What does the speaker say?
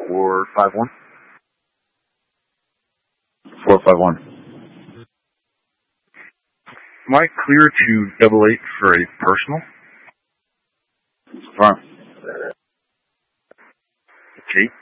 451. 451. Am I clear to 88 for a personal? Fine. Okay.